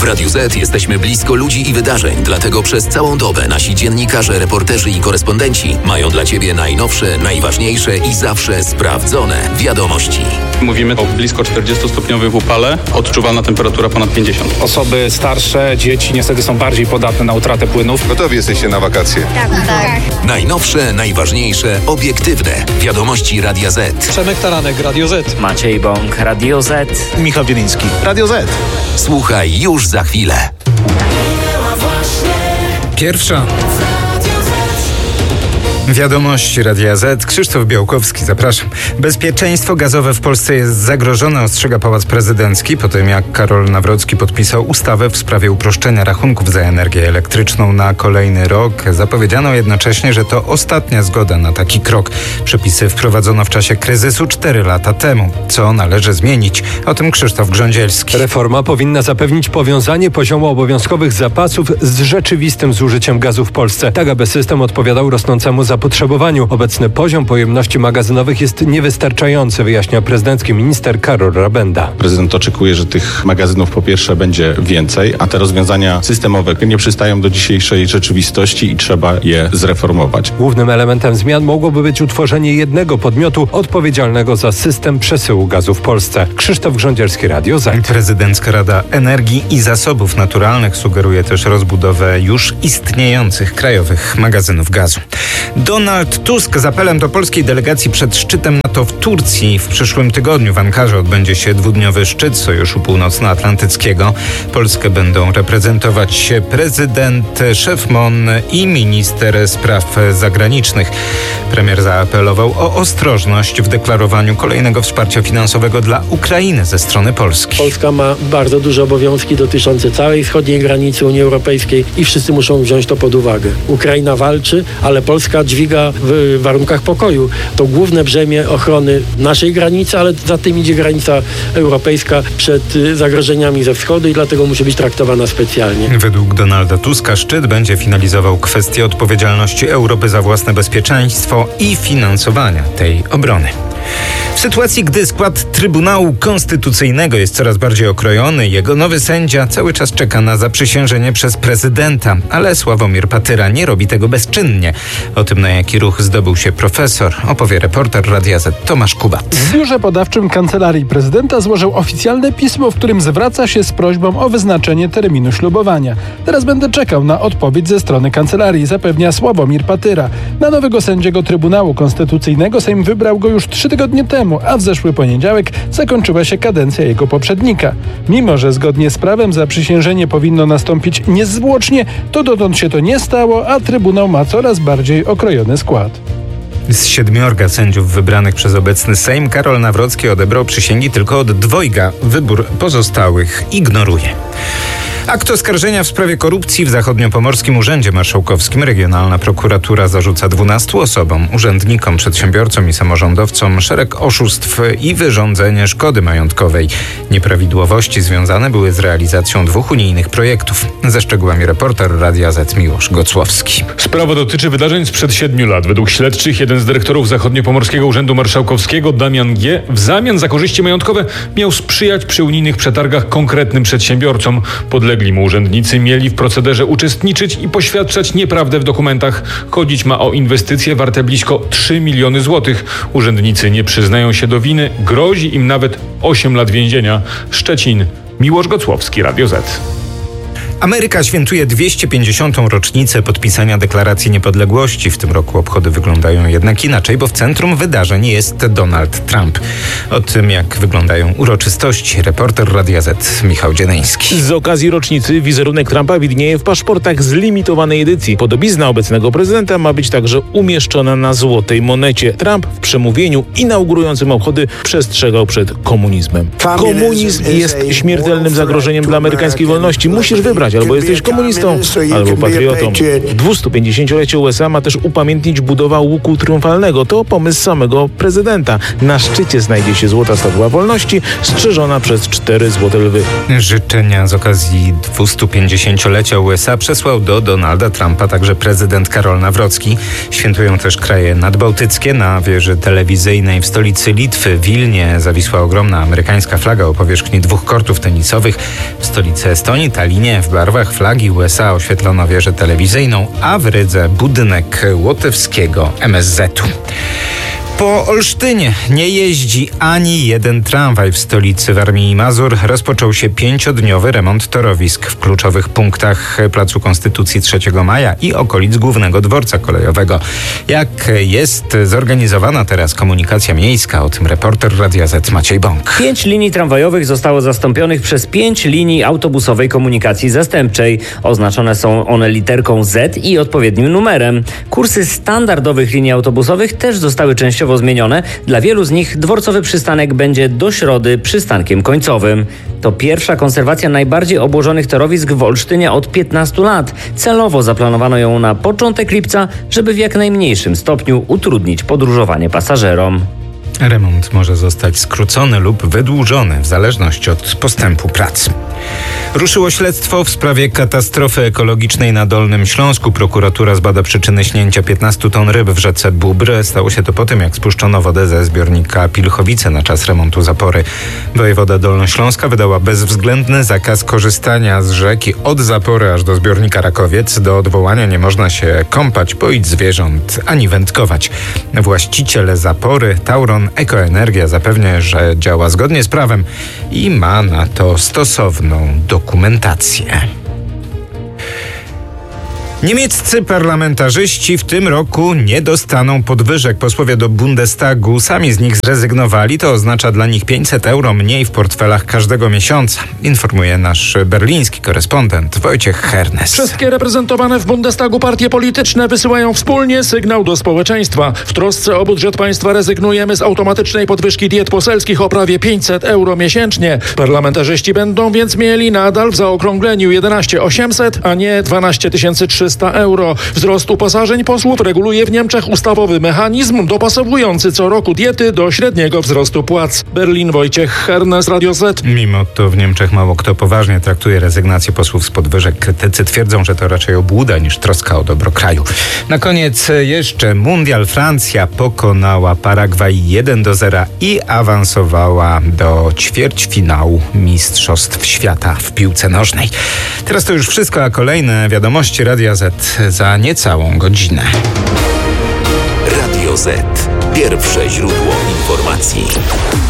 W Radiu Z jesteśmy blisko ludzi i wydarzeń, dlatego przez całą dobę nasi dziennikarze, reporterzy i korespondenci mają dla Ciebie najnowsze, najważniejsze i zawsze sprawdzone wiadomości. Mówimy o blisko 40-stopniowym upale, odczuwalna temperatura ponad 50. Osoby starsze, dzieci niestety są bardziej podatne na utratę płynów. Gotowi jesteście na wakacje? Tak. Najnowsze, najważniejsze, obiektywne wiadomości Radia Z. Przemek Taranek, Radio Z. Maciej Bąk, Radio Z. Michał Wieliński, Radio Z. Słuchaj już za chwilę. Pierwsza. Wiadomości Radia Z. Krzysztof Białkowski, zapraszam. Bezpieczeństwo gazowe w Polsce jest zagrożone, ostrzega Pałac Prezydencki po tym, jak Karol Nawrocki podpisał ustawę w sprawie uproszczenia rachunków za energię elektryczną na kolejny rok. Zapowiedziano jednocześnie, że to ostatnia zgoda na taki krok. Przepisy wprowadzono w czasie kryzysu 4 lata temu. Co należy zmienić? O tym Krzysztof Grządzielski. Reforma powinna zapewnić powiązanie poziomu obowiązkowych zapasów z rzeczywistym zużyciem gazu w Polsce, tak aby system odpowiadał rosnącemu zapotrzebowaniu. Obecny poziom pojemności magazynowych jest niewystarczający, wyjaśnia prezydencki minister Karol Rabenda. Prezydent oczekuje, że tych magazynów po pierwsze będzie więcej, a te rozwiązania systemowe nie przystają do dzisiejszej rzeczywistości i trzeba je zreformować. Głównym elementem zmian mogłoby być utworzenie jednego podmiotu odpowiedzialnego za system przesyłu gazu w Polsce. Krzysztof Grządzielski, Radio Z. Prezydencka Rada Energii i Zasobów Naturalnych sugeruje też rozbudowę już istniejących krajowych magazynów gazu. Donald Tusk z apelem do polskiej delegacji przed szczytem NATO w Turcji. W przyszłym tygodniu w Ankarze odbędzie się dwudniowy szczyt Sojuszu Północnoatlantyckiego. Polskę będą reprezentować prezydent, szef MON i minister spraw zagranicznych. Premier zaapelował o ostrożność w deklarowaniu kolejnego wsparcia finansowego dla Ukrainy ze strony Polski. Polska ma bardzo duże obowiązki dotyczące całej wschodniej granicy Unii Europejskiej i wszyscy muszą wziąć to pod uwagę. Ukraina walczy, ale Polska dźwiga w warunkach pokoju to główne brzemię ochrony naszej granicy, ale za tym idzie granica europejska przed zagrożeniami ze wschodu i dlatego musi być traktowana specjalnie. Według Donalda Tuska szczyt będzie finalizował kwestię odpowiedzialności Europy za własne bezpieczeństwo i finansowania tej obrony. W sytuacji, gdy skład Trybunału Konstytucyjnego jest coraz bardziej okrojony, jego nowy sędzia cały czas czeka na zaprzysiężenie przez prezydenta, ale Sławomir Patyra nie robi tego bezczynnie. O tym, na jaki ruch zdobył się profesor, opowie reporter Radia Z Tomasz Kubat. W biurze podawczym Kancelarii Prezydenta złożył oficjalne pismo, w którym zwraca się z prośbą o wyznaczenie terminu ślubowania. Teraz będę czekał na odpowiedź ze strony kancelarii, zapewnia Sławomir Patyra. Na nowego sędziego Trybunału Konstytucyjnego Sejm wybrał go już 3 tygodnie temu, a w zeszły poniedziałek zakończyła się kadencja jego poprzednika. Mimo że zgodnie z prawem zaprzysiężenie powinno nastąpić niezwłocznie, to dotąd się to nie stało, a Trybunał ma coraz bardziej okrojony skład. Z 7 sędziów wybranych przez obecny Sejm Karol Nawrocki odebrał przysięgi tylko od 2. Wybór pozostałych ignoruje. Akt oskarżenia w sprawie korupcji w Zachodniopomorskim Urzędzie Marszałkowskim Regionalna Prokuratura zarzuca 12 osobom, urzędnikom, przedsiębiorcom i samorządowcom szereg oszustw i wyrządzenie szkody majątkowej. Nieprawidłowości związane były z realizacją 2 unijnych projektów. Ze szczegółami reporter Radia Z Miłosz Gocłowski. Sprawa dotyczy wydarzeń sprzed 7 lat. Według śledczych jeden z dyrektorów Zachodniopomorskiego Urzędu Marszałkowskiego, Damian G., w zamian za korzyści majątkowe miał sprzyjać przy unijnych przetargach konkretnym przedsiębiorcom. Podlegli mu urzędnicy mieli w procederze uczestniczyć i poświadczać nieprawdę w dokumentach. Chodzić ma o inwestycje warte blisko 3 miliony złotych. Urzędnicy nie przyznają się do winy. Grozi im nawet 8 lat więzienia. Szczecin. Miłosz Gocłowski, Radio Z. Ameryka świętuje 250. rocznicę podpisania Deklaracji Niepodległości. W tym roku obchody wyglądają jednak inaczej, bo w centrum wydarzeń jest Donald Trump. O tym, jak wyglądają uroczystości, reporter Radia Z Michał Dzieneński. Z okazji rocznicy wizerunek Trumpa widnieje w paszportach z limitowanej edycji. Podobizna obecnego prezydenta ma być także umieszczona na złotej monecie. Trump w przemówieniu inaugurującym obchody przestrzegał przed komunizmem. Komunizm jest śmiertelnym zagrożeniem dla amerykańskiej wolności. Musisz wybrać wybrać. Albo jesteś komunistą, albo patriotą. 250-lecie USA ma też upamiętnić budowę łuku triumfalnego. To pomysł samego prezydenta. Na szczycie znajdzie się złota statua wolności, strzeżona przez 4 złote lwy. Życzenia z okazji 250-lecia USA przesłał do Donalda Trumpa także prezydent Karol Nawrocki. Świętują też kraje nadbałtyckie. Na wieży telewizyjnej w stolicy Litwy, Wilnie, zawisła ogromna amerykańska flaga o powierzchni 2 kortów tenisowych. W stolicy Estonii, Tallinie, w barwach flagi USA oświetlono wieżę telewizyjną, a w Rydze budynek łotewskiego MSZ-u. Po Olsztynie nie jeździ ani jeden tramwaj w stolicy Warmii i Mazur. Rozpoczął się 5-dniowy remont torowisk w kluczowych punktach Placu Konstytucji 3 Maja i okolic Głównego Dworca Kolejowego. Jak jest zorganizowana teraz komunikacja miejska? O tym reporter Radia Z Maciej Bąk. 5 linii tramwajowych zostało zastąpionych przez 5 linii autobusowej komunikacji zastępczej. Oznaczone są one literką Z i odpowiednim numerem. Kursy standardowych linii autobusowych też zostały częściowo zmienione. Dla wielu z nich dworcowy przystanek będzie do Środy przystankiem końcowym. To pierwsza konserwacja najbardziej obłożonych torowisk w Olsztynie od 15 lat. Celowo zaplanowano ją na początek lipca, żeby w jak najmniejszym stopniu utrudnić podróżowanie pasażerom. Remont może zostać skrócony lub wydłużony w zależności od postępu prac. Ruszyło śledztwo w sprawie katastrofy ekologicznej na Dolnym Śląsku. Prokuratura zbada przyczyny śnięcia 15 ton ryb w rzece Bóbr. Stało się to po tym, jak spuszczono wodę ze zbiornika Pilchowice na czas remontu zapory. Wojewoda Dolnośląska wydała bezwzględny zakaz korzystania z rzeki od zapory aż do zbiornika Rakowiec. Do odwołania nie można się kąpać, poić zwierząt ani wędkować. Właściciel zapory, Tauron Ekoenergia, zapewnia, że działa zgodnie z prawem i ma na to stosowną dokumentację. Niemieccy parlamentarzyści w tym roku nie dostaną podwyżek. Posłowie do Bundestagu sami z nich zrezygnowali. To oznacza dla nich 500 euro mniej w portfelach każdego miesiąca, informuje nasz berliński korespondent Wojciech Hernes. Wszystkie reprezentowane w Bundestagu partie polityczne wysyłają wspólnie sygnał do społeczeństwa. W trosce o budżet państwa rezygnujemy z automatycznej podwyżki diet poselskich o prawie 500 euro miesięcznie. Parlamentarzyści będą więc mieli nadal w zaokrągleniu 11 800, a nie 12 300 euro. Wzrost uposażeń posłów reguluje w Niemczech ustawowy mechanizm dopasowujący co roku diety do średniego wzrostu płac. Berlin, Wojciech Hernes, Radio Z. Mimo to w Niemczech mało kto poważnie traktuje rezygnację posłów z podwyżek. Krytycy twierdzą, że to raczej obłuda niż troska o dobro kraju. Na koniec jeszcze mundial. Francja pokonała Paragwaj 1-0 i awansowała do ćwierćfinału Mistrzostw Świata w piłce nożnej. Teraz to już wszystko, a kolejne wiadomości Radia Z za niecałą godzinę. Radio Z. Pierwsze źródło informacji.